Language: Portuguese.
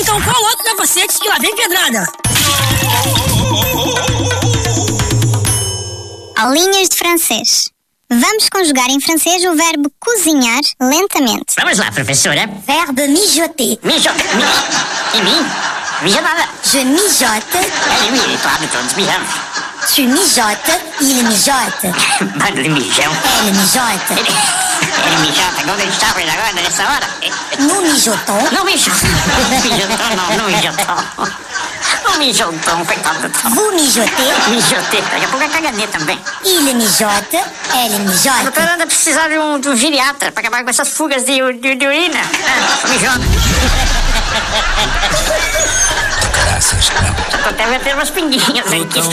Então qual outro capacete que lá vem pedrada? Aulinhas de francês. Vamos conjugar em francês o verbo cozinhar lentamente. Vamos lá, professora. Verbe mijoter. E mim? Mija nada. Je mijote. Ele claro, todos mijamos. Tu mijotes. Il mijote. Bando de mijão. Elle mijote. Ele mijota, quando ele estava agora, nessa hora. Nous mijotons. Não mijou. Não mijotão. Não mijotão, coitado do Tom. Vous mijotez. Mijotei, daqui a pouco é caganeta também. Il mijote. Elle A mijote. doutora anda precisar de um geriatra pra acabar com essas fugas de urina. Mijona. Caraças, não. Já tô até metendo umas pinguinhas aqui.